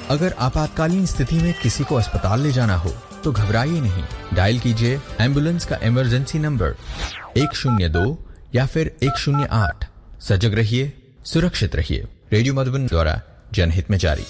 अगर आपातकालीन स्थिति में किसी को अस्पताल ले जाना हो तो घबराइए नहीं, डायल कीजिए एम्बुलेंस का इमरजेंसी नंबर 102 या फिर 108। सजग रहिए, सुरक्षित रहिए। रेडियो मधुबन द्वारा जनहित में जारी।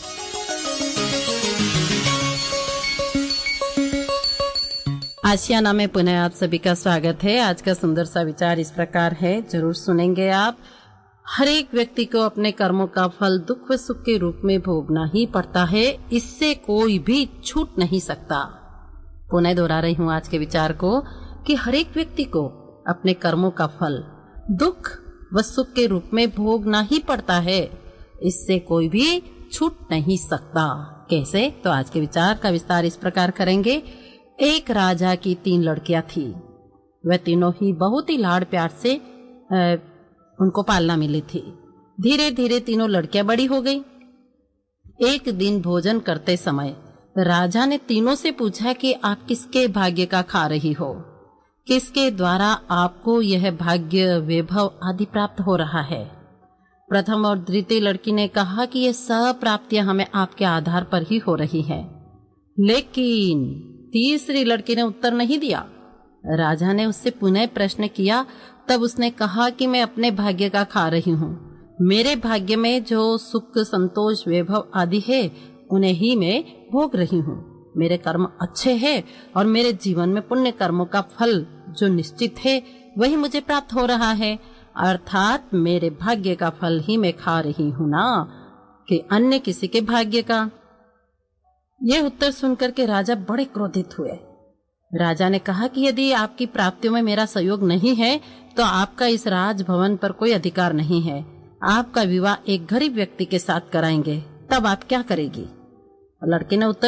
आशियाना में पुनः आप सभी का स्वागत है। आज का सुंदर सा विचार इस प्रकार है, जरूर सुनेंगे आप। हर एक व्यक्ति को अपने कर्मों का फल दुख व सुख के रूप में भोगना ही पड़ता है, इससे कोई भी छूट नहीं सकता। पुनः दोहरा रही हूँ आज के विचार को कि हर एक व्यक्ति को अपने कर्मों का फल दुख व सुख के रूप में भोगना ही पड़ता है, इससे कोई भी छूट नहीं सकता। कैसे? तो आज के विचार का विस्तार इस प्रकार करेंगे। एक राजा की 3 लड़कियां थी। वह तीनों ही बहुत ही लाड़ प्यार से उनको पालना मिली थी। धीरे धीरे तीनों लड़कियां बड़ी हो गई। एक दिन भोजन करते समय राजा ने तीनों से पूछा कि आप किसके भाग्य का खा रही हो, किसके द्वारा आपको यह भाग्य वैभव आदि प्राप्त हो रहा है। प्रथम और द्वितीय लड़की ने कहा कि ये सब प्राप्तियां हमें आपके आधार पर ही हो रही है, लेकिन तीसरी लड़की ने उत्तर नहीं दिया। राजा ने उससे पुनः प्रश्न किया, तब उसने कहा कि मैं अपने भाग्य का खा रही हूँ। मेरे भाग्य में जो सुख संतोष वैभव आदि है उन्हें ही मैं भोग रही हूँ। मेरे कर्म अच्छे हैं और मेरे जीवन में पुण्य कर्मों का फल जो निश्चित है वही मुझे प्राप्त हो रहा है, अर्थात मेरे भाग्य का फल ही मैं खा रही हूँ ना कि अन्य किसी के भाग्य का। यह उत्तर सुनकर के राजा बड़े क्रोधित हुए। राजा ने कहा कि यदि आपकी प्राप्तियों में मेरा सहयोग नहीं है तो आपका इस राजभवन पर कोई अधिकार नहीं है। आपका विवाह एक गरीब व्यक्ति के साथ कराएंगे, तब आप क्या करेगी? लड़की ने उत्तर